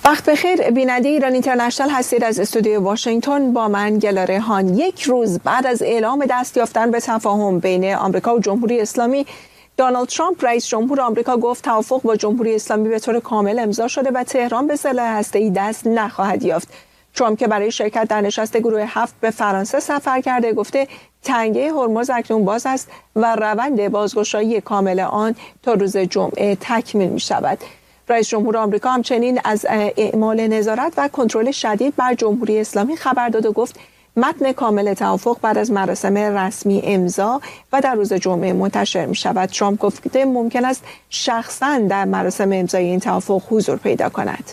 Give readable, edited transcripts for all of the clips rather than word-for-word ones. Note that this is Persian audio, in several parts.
وقت بخیر بیننده ایران اینترنشنال هستید. از استودیوی واشنگتن با من گلاره هان. یک روز بعد از اعلام دست یافتن به تفاهم بین آمریکا و جمهوری اسلامی، دونالد ترامپ رئیس جمهور آمریکا گفت توافق با جمهوری اسلامی به طور کامل امضا شده و تهران به سلاح هسته‌ای دست نخواهد یافت. ترامپ که برای شرکت در نشست گروه 7 به فرانسه سفر کرده، گفته تنگه هرمز اکنون باز است و روند بازگشایی کامل آن تا روز جمعه تکمیل می شود. رئیس جمهور آمریکا همچنین از اعمال نظارت و کنترل شدید بر جمهوری اسلامی خبر داد و گفت متن کامل توافق بعد از مراسم رسمی امضا و در روز جمعه منتشر می شود. ترامپ گفت ممکن است شخصاً در مراسم امضای این توافق حضور پیدا کند.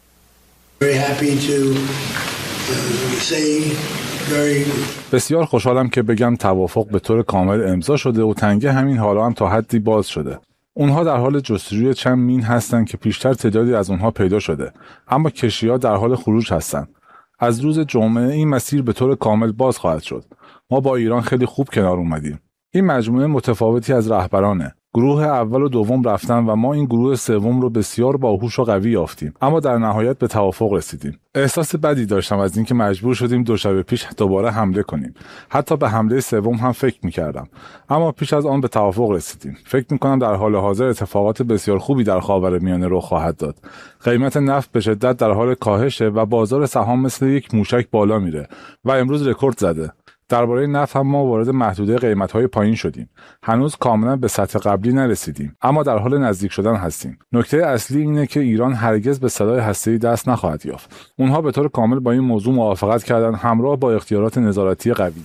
بسیار خوشحالم که بگم توافق به طور کامل امضا شده و تنگه همین حالا هم تا حدی باز شده. اونها در حال جستجوی چند مین هستند که پیشتر تعدادی از اونها پیدا شده، اما کشتی‌ها در حال خروج هستند. از روز جمعه این مسیر به طور کامل باز خواهد شد. ما با ایران خیلی خوب کنار اومدیم. این مجموعه متفاوتی از رهبرانه. گروه اول و دوم رفتن و ما این گروه سوم رو بسیار باهوش و قوی یافتیم، اما در نهایت به توافق رسیدیم. احساس بدی داشتم از اینکه مجبور شدیم 2 شب پیش دوباره حمله کنیم. حتی به حمله سوم هم فکر می‌کردم، اما پیش از آن به توافق رسیدیم. فکر می‌کنم در حال حاضر اتفاقات بسیار خوبی در خاورمیانه رخ خواهد داد. قیمت نفت به شدت در حال کاهشه و بازار سهام مثل یک موشک بالا میره و امروز رکورد زده. درباره نفت هم ما وارد محدوده قیمت‌های پایین شدیم. هنوز کاملا به سطح قبلی نرسیدیم، اما در حال نزدیک شدن هستیم. نکته اصلی اینه که ایران هرگز به سلاح هسته‌ای دست نخواهد یافت. اونها به طور کامل با این موضوع موافقت کردن، همراه با اختیارات نظارتی قوی.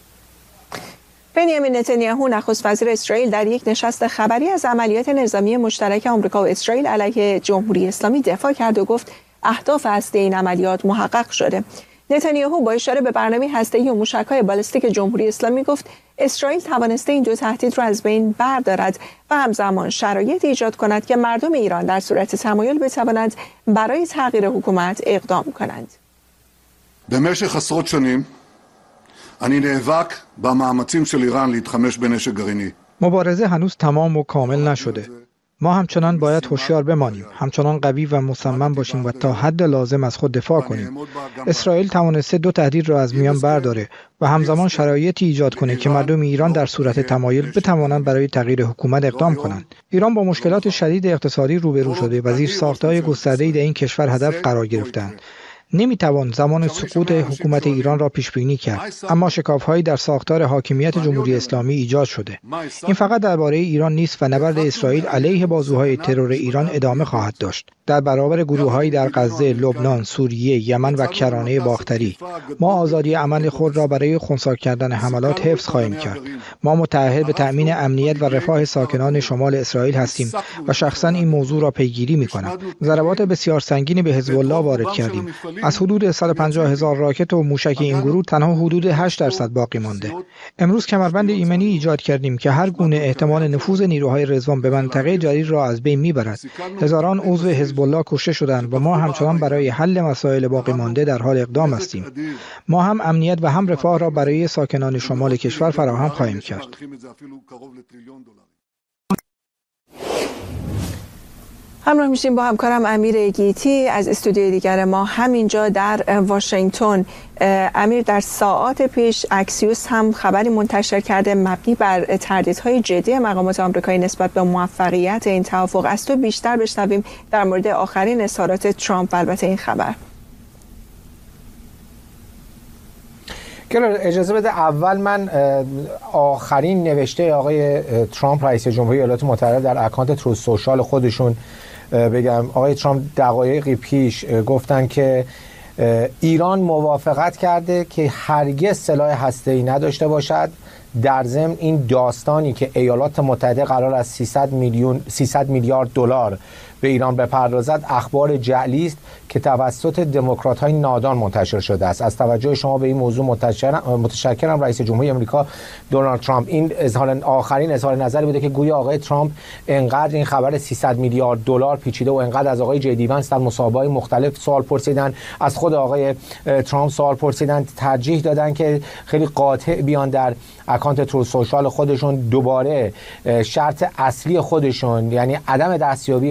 بنیامین نتانیاهو نخست وزیر اسرائیل در یک نشست خبری از عملیات نظامی مشترک آمریکا و اسرائیل علیه جمهوری اسلامی دفاع کرد و گفت اهداف هسته‌ای این عملیات محقق شده. نتانیاهو با اشاره به برنامه هسته‌ای و موشک‌های بالستیک جمهوری اسلامی گفت اسرائیل توانسته این 2 تهدید را از بین بردارد و همزمان شرایط ایجاد کند که مردم ایران در صورت تمایل بتوانند برای تغییر حکومت اقدام کنند. במשך עשרות שנים אני נאבק במאמצים של איראן להתחמש בנשק גרעיני. مبارزه هنوز تمام و کامل نشده. ما همچنان باید هوشیار بمانیم، همچنان قوی و مصمم باشیم و تا حد لازم از خود دفاع کنیم. اسرائیل توانسته 2 تهدید را از میان برداره و همزمان شرایطی ایجاد کنه که مردم ایران در صورت تمایل بتوانند برای تغییر حکومت اقدام کنند. ایران با مشکلات شدید اقتصادی روبرو شده و زیرساخت‌های گسترده‌ای در این کشور هدف قرار گرفتند. نمیتوان زمان سقوط حکومت ایران را پیش بینی کرد، اما شکاف‌هایی در ساختار حاکمیت جمهوری اسلامی ایجاد شده. این فقط درباره ایران نیست و نبرد اسرائیل علیه بازوهای ترور ایران ادامه خواهد داشت. در برابر گروه‌هایی در غزه، لبنان، سوریه، یمن و کرانه باختری، ما آزادی عمل خود را برای خنثی کردن حملات حفظ خواهیم کرد. ما متعهد به تأمین امنیت و رفاه ساکنان شمال اسرائیل هستیم و شخصا این موضوع را پیگیری می‌کنم. ضربات بسیار سنگینی به حزب الله وارد کردیم. از حدود 150,000 راکت و موشک این گروه تنها حدود 8% باقی مانده. امروز کمربند ایمنی ایجاد کردیم که هر گونه احتمال نفوذ نیروهای رضوان به منطقه جدید را از بین میبرد. هزاران عضو حزب الله کشته شدند و ما همچنان برای حل مسائل باقی مانده در حال اقدام هستیم. ما هم امنیت و هم رفاه را برای ساکنان شمال کشور فراهم خواهیم کرد. همراه میشیم با همکارم امیر گیتی از استودیوی دیگر ما همینجا در واشنگتن. امیر، در ساعات پیش اکسیوس هم خبری منتشر کرده مبنی بر تردیدهای جدی مقامات آمریکایی نسبت به موفقیت این توافق. از تو بیشتر بشنویم در مورد آخرین اظهارات ترامپ و البته این خبر. اجازه بده اول من آخرین نوشته آقای ترامپ رئیس جمهوری ایالات متحده در اکانت تروث سوشال خودشون بگم. آقای ترامپ دقایقی پیش گفتن که ایران موافقت کرده که هرگز سلاح هسته‌ای نداشته باشد. در ضمن این داستانی که ایالات متحده قرار است 300 میلیارد دلار به ایران بپردازد اخبار جعلی است که توسط دموکرات‌های نادان منتشر شده است. از توجه شما به این موضوع متشکرم رئیس جمهوری آمریکا دونالد ترامپ. این آخرین اظهار نظری بوده که گویا آقای ترامپ انقدر این خبر 300 میلیارد دلار پیچیده و انقدر از آقای جی دی وانس در مصاحبه‌های مختلف سوال پرسیدن، از خود آقای ترامپ سوال پرسیدن، ترجیح دادن که خیلی قاطع بیان در اکانت تروث سوشال خودشون دوباره شرط اصلی خودشون یعنی عدم دستیابی جمهوری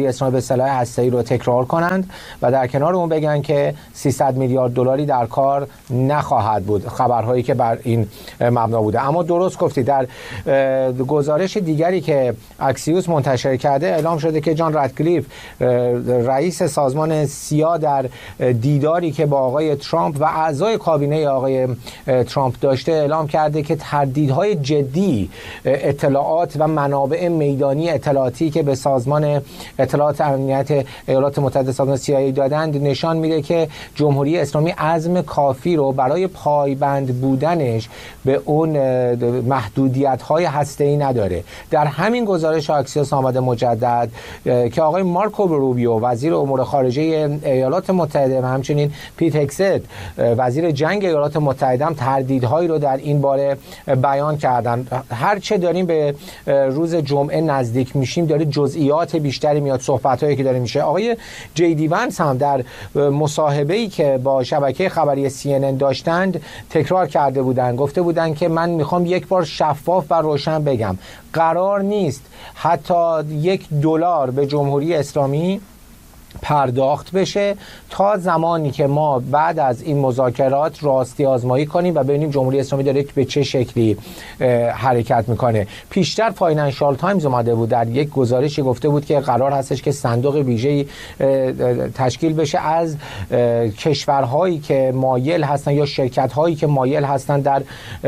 جمهوری اسلامی به سلاح هسته‌ای رو تکرار کنند و در کنار اون بگن که 300 میلیارد دلاری در کار نخواهد بود، خبرهایی که بر این مبنا بوده. اما درست گفتی، در گزارش دیگری که اکسیوس منتشر کرده اعلام شده که جان راتکلیف رئیس سازمان سیا در دیداری که با آقای ترامپ و اعضای کابینه آقای ترامپ داشته اعلام کرده که تردیدهای جدی اطلاعات و منابع میدانی اطلاعاتی که به سازمان اطلاعات امنیت ایالات متحده سازمان CIA دادند نشان میده که جمهوری اسلامی عزم کافی رو برای پایبند بودنش به اون محدودیت‌های هسته‌ای نداره. در همین گزارش اکسیوس آمده مجدد که آقای مارکو روبیو وزیر امور خارجه ایالات متحده و همچنین پیت هگست وزیر جنگ ایالات متحده هم تردیدهایی رو در این باره بیان کردن. هر چه داریم به روز جمعه نزدیک میشیم داره جزئیات بیشتری میاد، صحبتایی که داره میشه. آقای جی دی ونس هم در مصاحبه‌ای که با شبکه خبری CNN داشتند تکرار کرده بودند، گفته بودند که من میخوام یک بار شفاف و روشن بگم قرار نیست حتی $1 به جمهوری اسلامی پرداخت بشه تا زمانی که ما بعد از این مذاکرات راستی آزمایی کنیم و ببینیم جمهوری اسلامی داره به چه شکلی حرکت میکنه. پیشتر فاینانشال تایمز اومده بود در یک گزارشی گفته بود که قرار هستش که صندوق ویژه‌ای تشکیل بشه از کشورهایی که مایل هستن یا شرکت‌هایی که مایل هستن در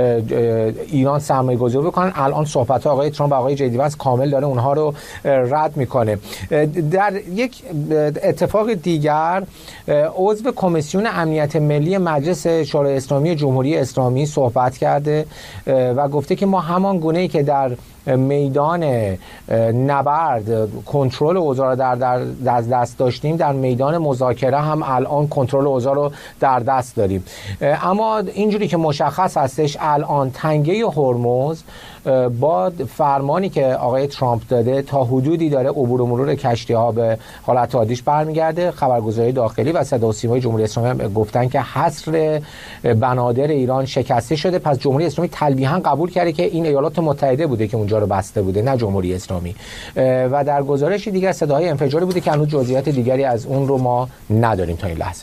ایران سرمایه‌گذاری بکنن. الان صحبت‌ها آقای ترامپ و آقای جی دی ونس کامل داره اونها رو رد میکنه. در یک اتفاق دیگر عضو کمیسیون امنیت ملی مجلس شورای اسلامی جمهوری اسلامی صحبت کرده و گفته که ما همان گونه‌ای که در میدان نبرد کنترل اوضاع رو در دست داشتیم در میدان مذاکره هم الان کنترل اوضاع رو در دست داریم. اما اینجوری که مشخص هستش الان تنگه هرمز با فرمانی که آقای ترامپ داده تا حدودی داره عبور و مرور کشتی‌ها به حالت عادیش برمیگرده. خبرگزاری داخلی و صدا و سیمای جمهوری اسلامی گفتن که حصر بنادر ایران شکسته شده. پس جمهوری اسلامی تلویحاً قبول کرده که این ایالات متحده بوده که اونجا رو بسته بوده، نه جمهوری اسلامی. و در گزارش دیگر صداهای انفجاری بوده که هنوز جزئیات دیگری از اون رو ما نداریم تا این لحظه.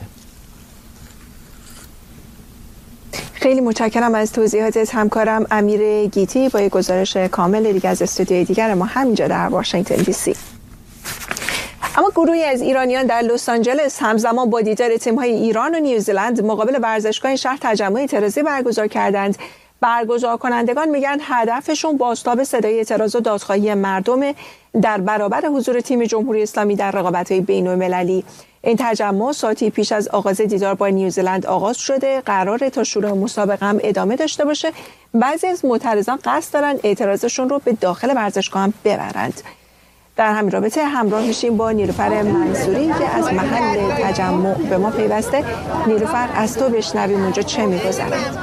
خیلی متشکرم از توضیحاتت همکارم امیر گیتی با یک گزارش کامل دیگه از استودیوی دیگر ما همینجا در واشنگتن دی سی. اما گروهی از ایرانیان در لس آنجلس همزمان با دیدار تیم‌های ایران و نیوزیلند مقابل ورزشگاه شهر تجمع اعتراضی برگزار کردند. برگزار کنندگان میگن هدفشون بازتاب صدای اعتراض و دادخواهی مردم در برابر حضور تیم جمهوری اسلامی در رقابت‌های بین‌المللی. این تجمع ساعتی پیش از آغاز دیدار با نیوزیلند آغاز شده، قراره تا شروع مسابقه هم ادامه داشته باشه. بعضی از معترضان قصد دارن اعتراضشون رو به داخل ورزشگاه هم ببرند. در همین رابطه همراه میشیم با نیلوفر منصوری که از محل تجمع به ما پیوسته. نیلوفر، از تو بشنویم اونجا چه می‌گذرد؟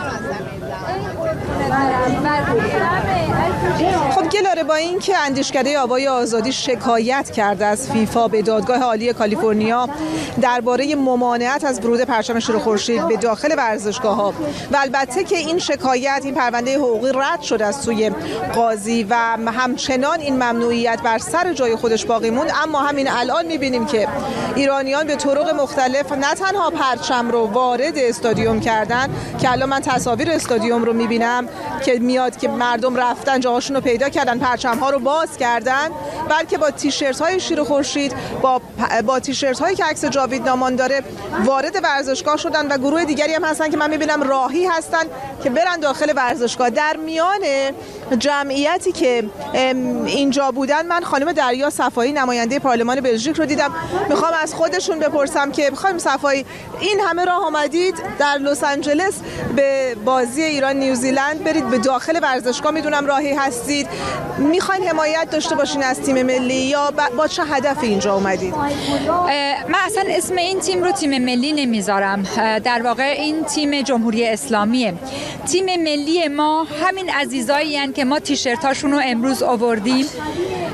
خب گلاره، با این که اندیشکده آوای آزادی شکایت کرده از فیفا به دادگاه عالی کالیفرنیا درباره ممانعت از ورود پرچم شیر خورشید به داخل ورزشگاه‌ها و البته که این شکایت، این پرونده حقوقی رد شده از سوی قاضی و همچنان این ممنوعیت بر سر جای خودش باقی موند، اما همین الان می‌بینیم که ایرانیان به طرق مختلف نه تنها پرچم رو وارد استادیوم کردن که الان من تصاویر استادیوم رو می‌بینم که میاد که مردم رفتن جاهاشون رو پیدا کردن، پرچم‌ها رو باز کردن، بلکه با تیشرت‌های شیر خورشید با تیشرت‌هایی که عکس جاوید نامان داره وارد ورزشگاه شدن و گروه دیگری هم هستن که من می‌بینم راهی هستن که برن داخل ورزشگاه. در میان جمعیتی که اینجا بودن من خانم دریا صفایی نماینده پارلمان بلژیک رو دیدم. میخوام از خودشون بپرسم که خانم صفایی، این همه راه آمدید در لس آنجلس به بازی ایران نیوزیلند برید به داخل ورزشگاه، میدونم راهی هستید، میخواین حمایت داشته باشین از تیم ملی یا با چه هدفی اینجا اومدید؟ من اصلا اسم این تیم رو تیم ملی نمیذارم، در واقع این تیم جمهوری اسلامیه. تیم ملی ما همین عزیزایی هستند که ما تیشرتاشون رو امروز آوردیم.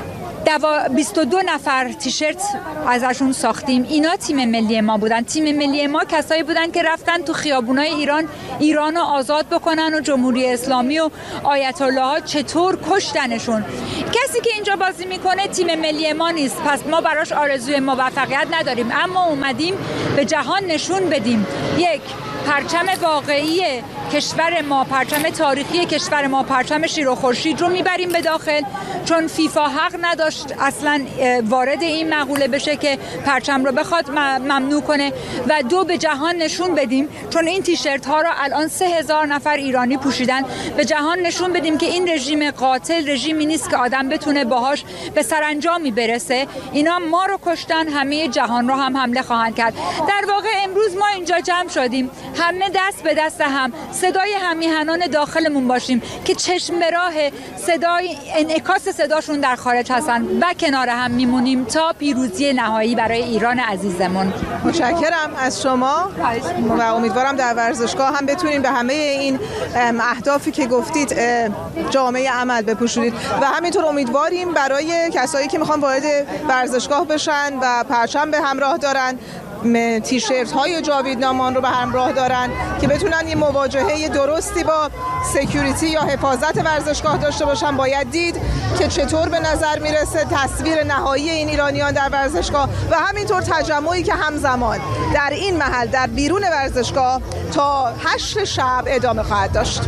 22 نفر تیشرت ازشون ساختیم. اینا تیم ملی ما بودن. تیم ملی ما کسایی بودن که رفتن تو خیابونای ایران رو آزاد بکنن و جمهوری اسلامی و آیت الله ها چطور کشتنشون. کسی که اینجا بازی میکنه تیم ملی ما نیست، پس ما براش آرزوی موفقیت نداریم، اما اومدیم به جهان نشون بدیم یک پرچم واقعی کشور ما، پرچم تاریخی کشور ما، پرچم شیر و خورشید رو میبریم به داخل، چون فیفا حق نداشت اصلا وارد این مقوله بشه که پرچم رو بخواد ممنوع کنه. و دو، به جهان نشون بدیم، چون این تیشرت ها رو الان 3000 نفر ایرانی پوشیدن، به جهان نشون بدیم که این رژیم قاتل رژیمی نیست که آدم بتونه باهاش به سرانجامی برسه. اینا ما رو کشتن، همه جهان رو هم حمله خواهند کرد. در واقع امروز ما اینجا جمع شدیم، همه دست به دست هم صدای همیهنان داخلمون باشیم که چشم به راه صدای انعکاس صداشون در خارج هستن و کنار هم میمونیم تا پیروزی نهایی برای ایران عزیزمون. متشکرم از شما و امیدوارم در ورزشگاه هم بتونین به همه این اهدافی که گفتید جامعه عمل بپوشونید و همینطور امیدواریم برای کسایی که میخوان وارد ورزشگاه بشن و پرچم به همراه دارن، تیشرت های جاویدنامان رو به همراه دارن که بتونن یه مواجهه درستی با سکیوریتی یا حفاظت ورزشگاه داشته باشن. باید دید که چطور به نظر میرسه تصویر نهایی این ایرانیان در ورزشگاه و همینطور تجمعی که همزمان در این محل در بیرون ورزشگاه تا 8 شب ادامه خواهد داشت.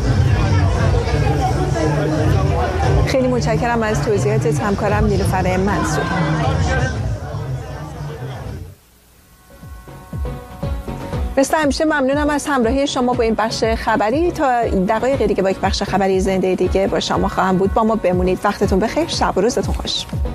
خیلی متشکرم از توضیحات همکارم نیلوفر منصور. مثل همیشه ممنونم از همراهی شما با این بخش خبری. تا دقایق دیگه با یک بخش خبری زنده دیگه با شما خواهم بود. با ما بمونید. وقتتون بخیر. شب و روزتون خوش.